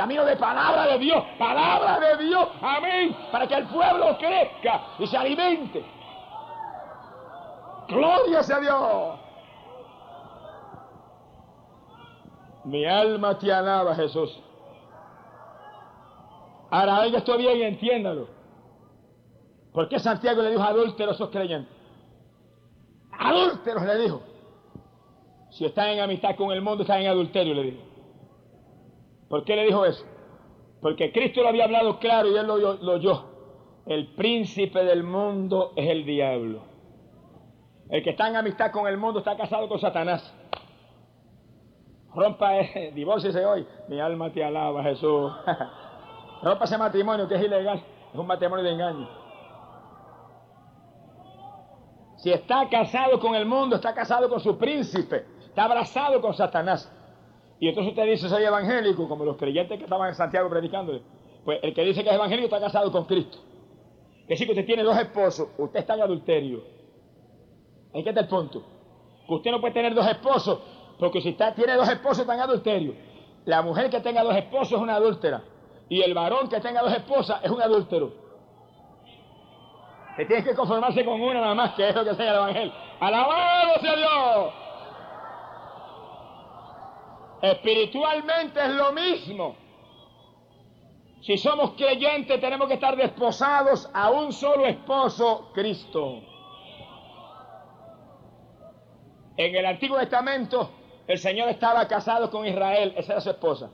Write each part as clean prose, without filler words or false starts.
camino de palabra de Dios, amén, para que el pueblo crezca y se alimente. Gloria sea a Dios. Mi alma te alaba, Jesús. Ahora oiga esto bien y entiéndalo. ¿Por qué Santiago le dijo adúlteros a esos creyentes? Adúlteros le dijo. Si están en amistad con el mundo, están en adulterio, le dijo. ¿Por qué le dijo eso? Porque Cristo lo había hablado claro y él lo oyó. El príncipe del mundo es el diablo. El que está en amistad con el mundo está casado con Satanás. Rompa, divórciese hoy. Mi alma te alaba, Jesús. Rompa ese matrimonio que es ilegal. Es un matrimonio de engaño. Si está casado con el mundo, está casado con su príncipe. Está abrazado con Satanás. Y entonces usted dice, soy evangélico, como los creyentes que estaban en Santiago predicándole. Pues el que dice que es evangélico está casado con Cristo. Es decir, que usted tiene dos esposos, usted está en adulterio. ¿En qué está el punto? Que usted no puede tener dos esposos, porque si tiene dos esposos está en adulterio. La mujer que tenga dos esposos es una adúltera. Y el varón que tenga dos esposas es un adúltero. Que tiene que conformarse con una nada más, que es lo que enseña el evangelio. ¡Alabado sea Dios! Espiritualmente es lo mismo. Si somos creyentes tenemos que estar desposados a un solo esposo, Cristo. En el Antiguo Testamento el Señor estaba casado con Israel, esa era su esposa.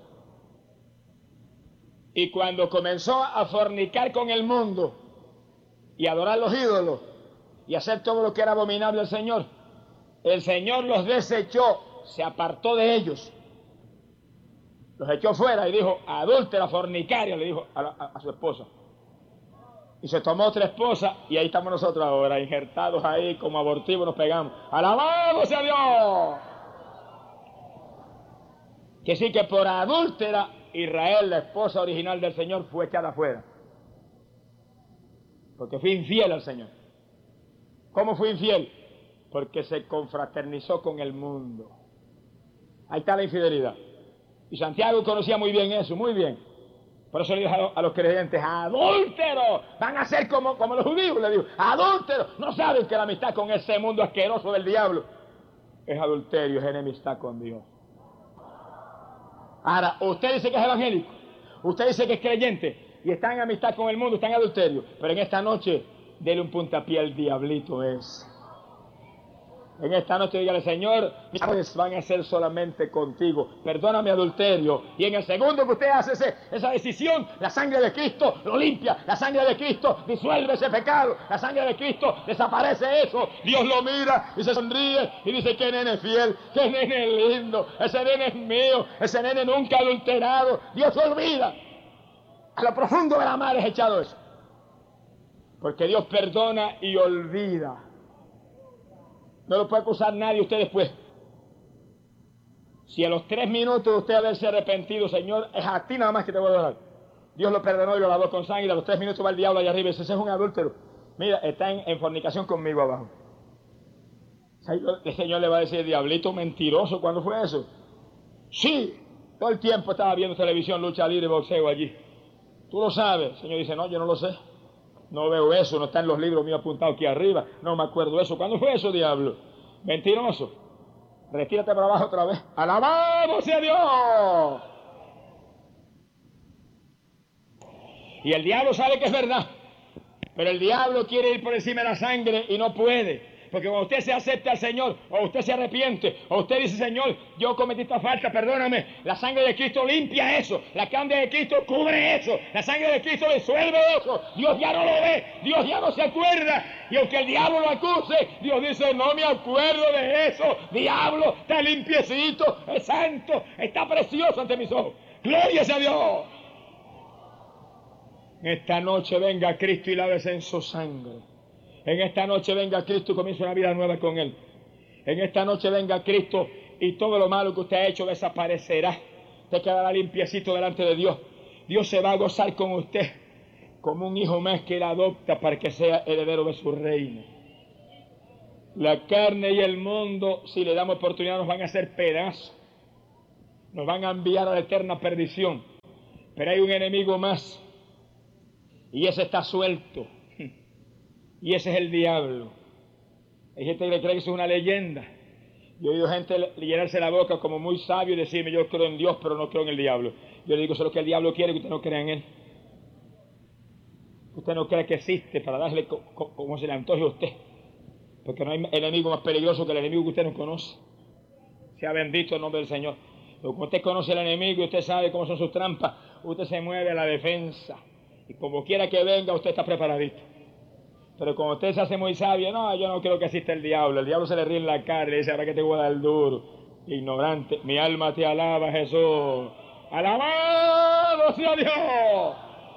Y cuando comenzó a fornicar con el mundo y adorar los ídolos y hacer todo lo que era abominable al Señor, el Señor los desechó, se apartó de ellos. Los echó fuera y dijo, adúltera, fornicaria, le dijo a su esposa. Y se tomó otra esposa y ahí estamos nosotros ahora, injertados ahí como abortivos nos pegamos. ¡Alabado sea Dios! Que sí que por adúltera, Israel, la esposa original del Señor, fue echada afuera. Porque fue infiel al Señor. ¿Cómo fue infiel? Porque se confraternizó con el mundo. Ahí está la infidelidad. Y Santiago conocía muy bien eso, muy bien. Por eso le dijo a los creyentes, adúlteros, van a ser como los judíos, le digo, adúlteros. No saben que la amistad con ese mundo asqueroso del diablo es adulterio, es enemistad con Dios. Ahora, usted dice que es evangélico, usted dice que es creyente y está en amistad con el mundo, está en adulterio, pero en esta noche, dele un puntapié al diablito es. En esta noche dígale, Señor, mis amores van a ser solamente contigo, perdóname adulterio. Y en el segundo que usted hace esa decisión, la sangre de Cristo lo limpia, la sangre de Cristo disuelve ese pecado, la sangre de Cristo desaparece eso. Dios lo mira y se sonríe y dice, qué nene fiel, qué nene lindo, ese nene es mío, ese nene nunca adulterado. Dios se olvida, a lo profundo de la mar es echado eso, porque Dios perdona y olvida. No lo puede acusar nadie usted después. Si a los 3 minutos de usted haberse arrepentido, Señor, es a ti nada más que te voy a adorar. Dios lo perdonó y lo lavó con sangre. A los 3 minutos va el diablo allá arriba y dice, ese es un adúltero. Mira, está en fornicación conmigo abajo. El Señor le va a decir, diablito mentiroso, ¿cuándo fue eso? Sí, todo el tiempo estaba viendo televisión, lucha libre, boxeo allí. Tú lo sabes. El Señor dice, no, yo no lo sé. No veo eso, no está en los libros míos apuntados aquí arriba. No me acuerdo eso. ¿Cuándo fue eso, diablo? Mentiroso. Retírate para abajo otra vez. ¡Alabado sea Dios! Y el diablo sabe que es verdad. Pero el diablo quiere ir por encima de la sangre y no puede. Porque cuando usted se acepta al Señor, o usted se arrepiente, o usted dice, Señor, yo cometí esta falta, perdóname, la sangre de Cristo limpia eso, la sangre de Cristo cubre eso, la sangre de Cristo disuelve eso, Dios ya no lo ve, Dios ya no se acuerda, y aunque el diablo lo acuse, Dios dice, no me acuerdo de eso, diablo, está limpiecito, es santo, está precioso ante mis ojos, gloria sea a Dios. Esta noche venga Cristo y lávese en su sangre. En esta noche venga Cristo y comienza una vida nueva con Él. En esta noche venga Cristo y todo lo malo que usted ha hecho desaparecerá. Usted quedará limpiecito delante de Dios. Dios se va a gozar con usted como un hijo más que Él adopta para que sea heredero de su reino. La carne y el mundo, si le damos oportunidad, nos van a hacer pedazos. Nos van a enviar a la eterna perdición. Pero hay un enemigo más, y ese está suelto, y ese es el diablo. Hay gente que cree que eso es una leyenda. Yo he oído gente llenarse la boca como muy sabio y decirme: yo creo en Dios, pero no creo en el diablo. Yo le digo: eso es lo que el diablo quiere, que usted no crea en él. Usted no cree que existe para darle como se le antoje a usted. Porque no hay enemigo más peligroso que el enemigo que usted no conoce. Sea bendito el nombre del Señor. Pero como usted conoce el enemigo y usted sabe cómo son sus trampas, usted se mueve a la defensa. Y como quiera que venga, usted está preparadito. Pero como usted se hace muy sabio: no, yo no creo que exista el diablo se le ríe en la cara y le dice: ahora que te voy a dar duro. Ignorante, mi alma te alaba, Jesús. ¡Alabado sea Dios!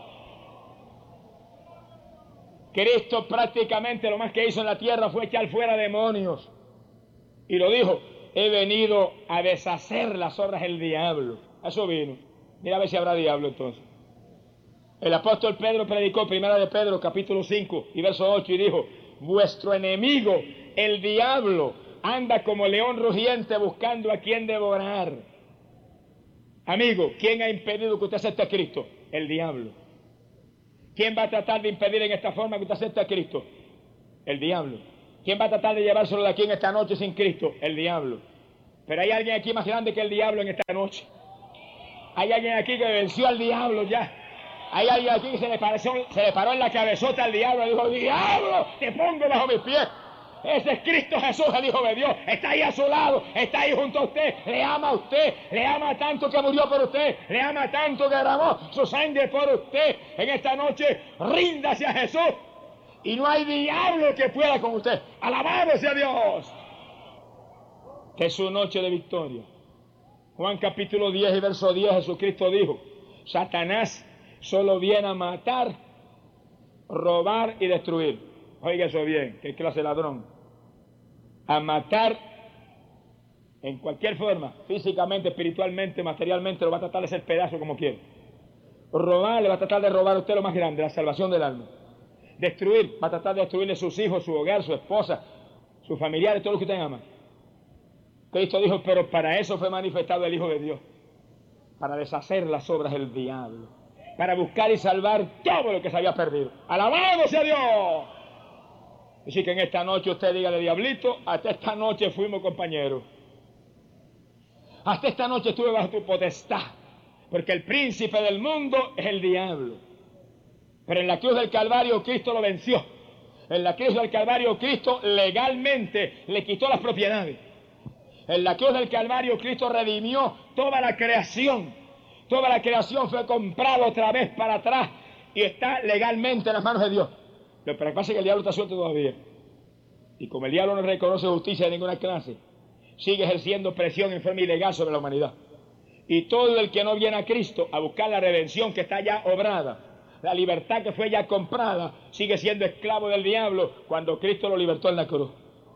Cristo prácticamente lo más que hizo en la tierra fue echar fuera demonios. Y lo dijo: he venido a deshacer las obras del diablo. A eso vino. Mira a ver si habrá diablo entonces. El apóstol Pedro predicó, primera de Pedro, capítulo 5 y verso 8, y dijo: vuestro enemigo, el diablo, anda como león rugiente buscando a quien devorar. Amigo, ¿quién ha impedido que usted acepte a Cristo? El diablo. ¿Quién va a tratar de impedir en esta forma que usted acepte a Cristo? El diablo. ¿Quién va a tratar de llevárselo de aquí en esta noche sin Cristo? El diablo. Pero hay alguien aquí más grande que el diablo en esta noche. Hay alguien aquí que venció al diablo ya. Hay alguien aquí que se le paró en la cabezota al diablo y dijo: diablo, te pongo bajo mis pies. Ese es Cristo Jesús, el Hijo de Dios. Está ahí a su lado, está ahí junto a usted. Le ama a usted, le ama tanto que murió por usted, le ama tanto que derramó su sangre por usted. En esta noche, ríndase a Jesús y no hay diablo que pueda con usted. ¡Alabado sea Dios! Que es su noche de victoria. Juan capítulo 10 y verso 10, Jesucristo dijo: Satanás solo viene a matar, robar y destruir. Oiga eso bien, qué clase de ladrón. A matar en cualquier forma, físicamente, espiritualmente, materialmente, lo va a tratar de hacer pedazo como quiere. Robar, le va a tratar de robar a usted lo más grande, la salvación del alma. Destruir, va a tratar de destruirle sus hijos, su hogar, su esposa, sus familiares, todo lo que usted ama. Cristo dijo: pero para eso fue manifestado el Hijo de Dios, para deshacer las obras del diablo, para buscar y salvar todo lo que se había perdido. ¡Alabado sea Dios! Así que en esta noche usted dígale: diablito, hasta esta noche fuimos compañeros. Hasta esta noche estuve bajo tu potestad, porque el príncipe del mundo es el diablo. Pero en la cruz del Calvario Cristo lo venció. En la cruz del Calvario Cristo legalmente le quitó las propiedades. En la cruz del Calvario Cristo redimió toda la creación. Toda la creación fue comprada otra vez para atrás y está legalmente en las manos de Dios. Lo que pasa es que el diablo está suelto todavía. Y como el diablo no reconoce justicia de ninguna clase, sigue ejerciendo presión enferma y legal sobre la humanidad. Y todo el que no viene a Cristo a buscar la redención que está ya obrada, la libertad que fue ya comprada, sigue siendo esclavo del diablo cuando Cristo lo libertó en la cruz.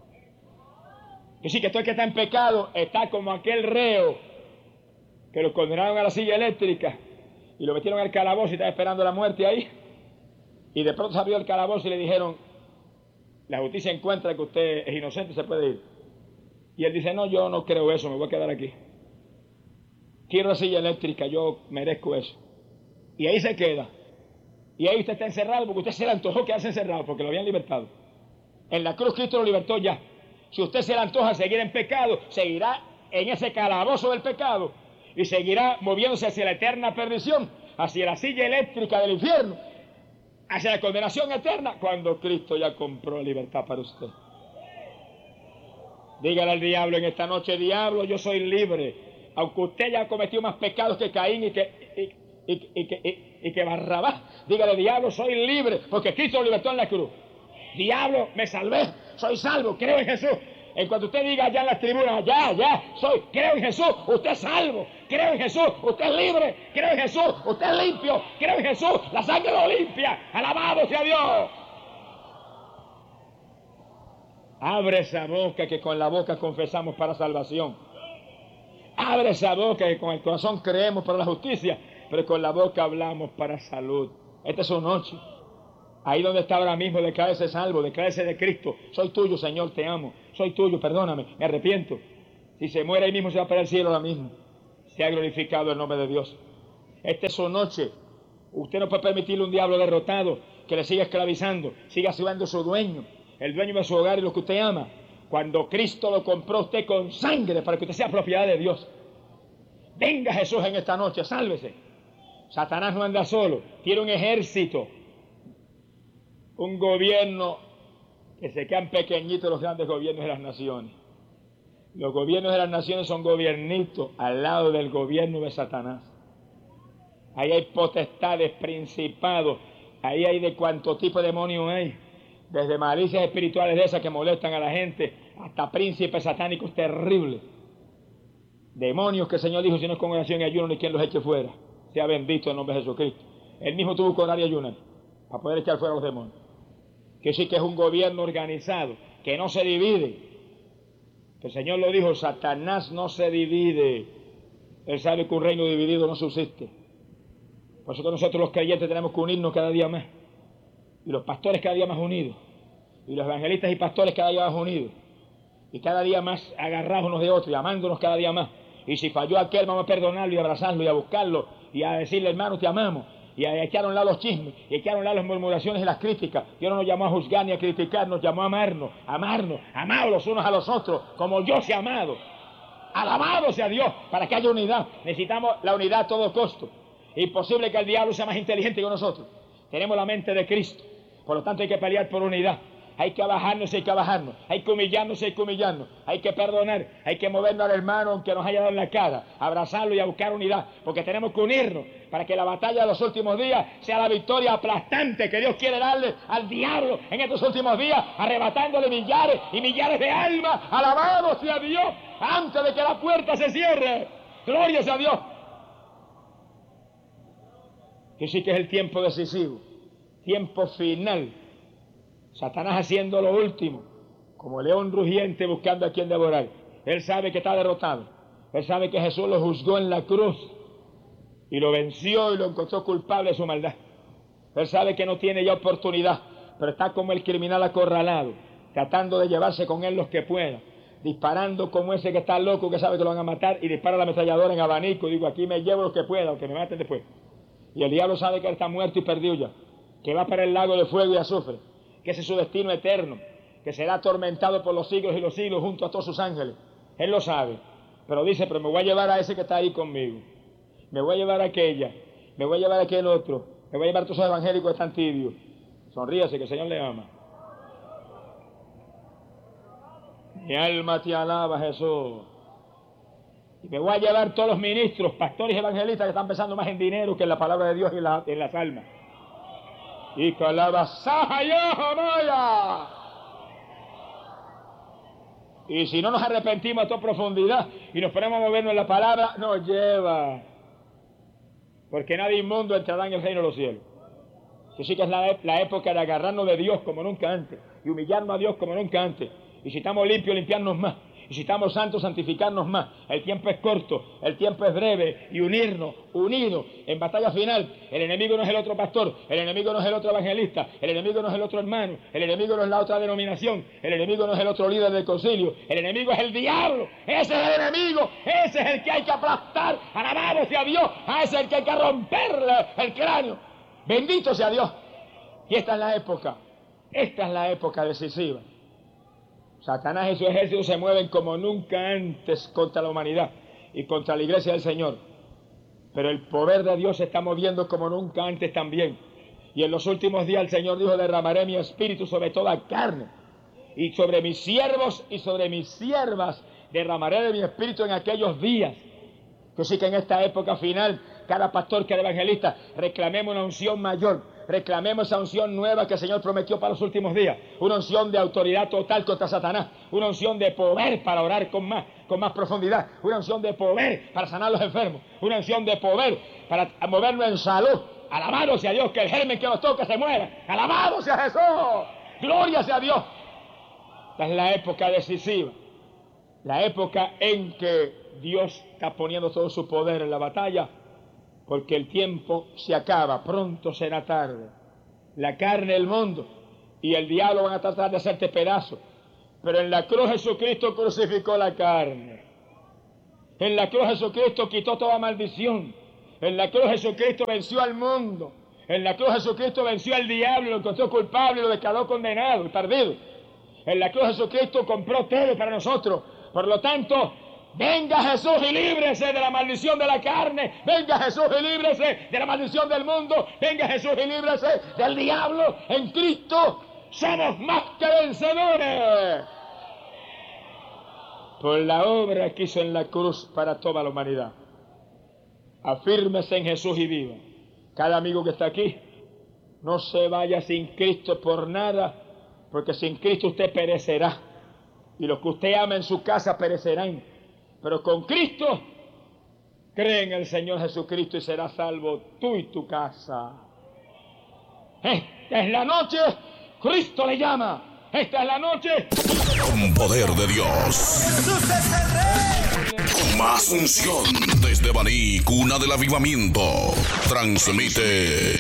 Y sí, que todo el que está en pecado está como aquel reo que lo condenaron a la silla eléctrica y lo metieron al calabozo y estaba esperando la muerte ahí. Y de pronto se abrió el calabozo y le dijeron: la justicia encuentra que usted es inocente y se puede ir. Y él dice: no, yo no creo eso, me voy a quedar aquí. Quiero la silla eléctrica, yo merezco eso. Y ahí se queda. Y ahí usted está encerrado porque usted se le antojó quedarse encerrado porque lo habían libertado. En la cruz Cristo lo libertó ya. Si usted se le antoja seguir en pecado, seguirá en ese calabozo del pecado y seguirá moviéndose hacia la eterna perdición, hacia la silla eléctrica del infierno, hacia la condenación eterna, cuando Cristo ya compró libertad para usted. Dígale al diablo en esta noche: diablo, yo soy libre, aunque usted ya cometió más pecados que Caín y que Barrabás. Dígale: diablo, soy libre, porque Cristo lo libertó en la cruz. Diablo, me salvé, soy salvo, creo en Jesús. En cuanto usted diga allá en las tribunas: creo en Jesús, usted es salvo, creo en Jesús, usted es libre, creo en Jesús, usted es limpio, creo en Jesús, la sangre lo limpia, alabado sea Dios. Abre esa boca, que con la boca confesamos para salvación. Abre esa boca, que con el corazón creemos para la justicia, pero con la boca hablamos para salud. Esta es su noche. Ahí donde está ahora mismo, declárese salvo, declárese de Cristo: soy tuyo, Señor, te amo, soy tuyo, perdóname, me arrepiento. Si se muere ahí mismo, se va para el cielo ahora mismo. Sea glorificado el nombre de Dios. Esta es su noche. Usted no puede permitirle a un diablo derrotado que le siga esclavizando, siga siendo su dueño, el dueño de su hogar y lo que usted ama. Cuando Cristo lo compró usted con sangre para que usted sea propiedad de Dios. Venga Jesús en esta noche, sálvese. Satanás no anda solo, tiene un ejército, un gobierno que se quedan pequeñitos los grandes gobiernos de las naciones. Los gobiernos de las naciones son gobiernitos al lado del gobierno de Satanás. Ahí hay potestades, principados, ahí hay de cuánto tipo de demonios hay, desde malicias espirituales de esas que molestan a la gente, hasta príncipes satánicos terribles. Demonios que el Señor dijo, si no es con oración y ayuno, ni quien los eche fuera. Sea bendito el nombre de Jesucristo. Él mismo tuvo que orar y ayunar para poder echar fuera a los demonios. Que sí que es un gobierno organizado, que no se divide. El Señor lo dijo, Satanás no se divide. Él sabe que un reino dividido no subsiste. Por eso que nosotros los creyentes tenemos que unirnos cada día más. Y los pastores cada día más unidos. Y los evangelistas y pastores cada día más unidos. Y cada día más agarrados unos de otros y amándonos cada día más. Y si falló aquel, vamos a perdonarlo y abrazarlo y a buscarlo y a decirle, hermano, te amamos. Y a echar a un lado los chismes, y a echar a un lado las murmuraciones y las críticas. Dios no nos llamó a juzgar ni a criticar, nos llamó a amarnos, amados los unos a los otros, como yo sea amado. Alabado sea Dios, para que haya unidad. Necesitamos la unidad a todo costo. Imposible que el diablo sea más inteligente que nosotros. Tenemos la mente de Cristo, por lo tanto hay que pelear por unidad. Hay que bajarnos, hay que bajarnos, hay que humillarnos, hay que humillarnos, hay que perdonar, hay que movernos al hermano aunque nos haya dado en la cara, abrazarlo y a buscar unidad, porque tenemos que unirnos para que la batalla de los últimos días sea la victoria aplastante que Dios quiere darle al diablo en estos últimos días, arrebatándole millares y millares de almas. Alabado sea Dios, antes de que la puerta se cierre. Gloria sea Dios. Que sí que es el tiempo decisivo, tiempo final. Satanás haciendo lo último, como león rugiente buscando a quien devorar. Él sabe que está derrotado. Él sabe que Jesús lo juzgó en la cruz y lo venció y lo encontró culpable de su maldad. Él sabe que no tiene ya oportunidad, pero está como el criminal acorralado, tratando de llevarse con él los que pueda, disparando como ese que está loco, que sabe que lo van a matar, y dispara la ametralladora en abanico. Digo, aquí me llevo los que pueda, aunque me maten después. Y el diablo sabe que él está muerto y perdido ya, que va para el lago de fuego y azufre, que ese es su destino eterno, que será atormentado por los siglos y los siglos junto a todos sus ángeles. Él lo sabe, pero dice, pero me voy a llevar a ese que está ahí conmigo, me voy a llevar a aquella, me voy a llevar a aquel otro, me voy a llevar a todos esos evangélicos que están tibios. Sonríase, que el Señor le ama. Mi alma te alaba, Jesús. Y me voy a llevar todos los ministros, pastores y evangelistas que están pensando más en dinero que en la palabra de Dios y en las almas. Y y si no nos arrepentimos a toda profundidad y nos ponemos a movernos en la palabra, nos lleva. Porque nadie inmundo entrará en el reino de los cielos. Que sí que es la época de agarrarnos de Dios como nunca antes y humillarnos a Dios como nunca antes. Y si estamos limpios, limpiarnos más. Y si estamos santos, santificarnos más. El tiempo es corto, el tiempo es breve, y unirnos, unidos, en batalla final. El enemigo no es el otro pastor, el enemigo no es el otro evangelista, el enemigo no es el otro hermano, el enemigo no es la otra denominación, el enemigo no es el otro líder del concilio, el enemigo es el diablo. Ese es el enemigo, ese es el que hay que aplastar. Alabado sea Dios, a ese es el que hay que romperle el cráneo. Bendito sea Dios. Y esta es la época decisiva. Satanás y su ejército se mueven como nunca antes contra la humanidad y contra la iglesia del Señor. Pero el poder de Dios se está moviendo como nunca antes también. Y en los últimos días el Señor dijo, derramaré mi espíritu sobre toda carne. Y sobre mis siervos y sobre mis siervas derramaré de mi espíritu en aquellos días. Que sí que en esta época final, cada pastor, cada evangelista, reclamemos una unción mayor. Reclamemos esa unción nueva que el Señor prometió para los últimos días. Una unción de autoridad total contra Satanás. Una unción de poder para orar con más profundidad. Una unción de poder para sanar a los enfermos. Una unción de poder para movernos en salud. Alabado sea Dios, que el germen que nos toque se muera. Alabado sea Jesús. Gloria sea Dios. Esta es la época decisiva. La época en que Dios está poniendo todo su poder en la batalla. Porque el tiempo se acaba, pronto será tarde. La carne, el mundo y el diablo van a tratar de hacerte pedazos. Pero en la cruz Jesucristo crucificó la carne. En la cruz Jesucristo quitó toda maldición. En la cruz Jesucristo venció al mundo. En la cruz Jesucristo venció al diablo, lo encontró culpable y lo declaró condenado y perdido. En la cruz Jesucristo compró todo para nosotros. Por lo tanto, venga Jesús y líbrese de la maldición de la carne. Venga Jesús y líbrese de la maldición del mundo. Venga Jesús y líbrese del diablo. En Cristo somos más que vencedores. Por la obra que hizo en la cruz para toda la humanidad. Afírmese en Jesús y viva. Cada amigo que está aquí, no se vaya sin Cristo por nada, porque sin Cristo usted perecerá. Y los que usted ama en su casa perecerán. Pero con Cristo, cree en el Señor Jesucristo y serás salvo tú y tu casa. Esta es la noche, Cristo le llama. Esta es la noche. Con poder de Dios. Con más unción. Desde Baní, cuna del avivamiento. Transmite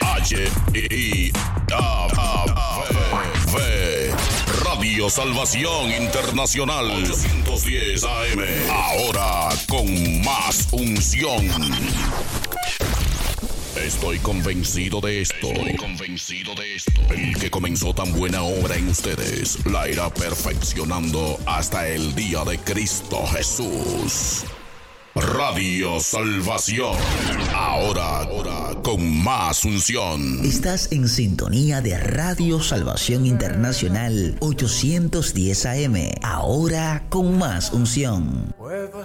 Radio Salvación Internacional 810 AM. Ahora con más unción. Estoy convencido de esto. El que comenzó tan buena obra en ustedes la irá perfeccionando hasta el día de Cristo Jesús. Radio Salvación. Ahora con más unción. Estás en sintonía de Radio Salvación Internacional 810 AM. Ahora con más unción.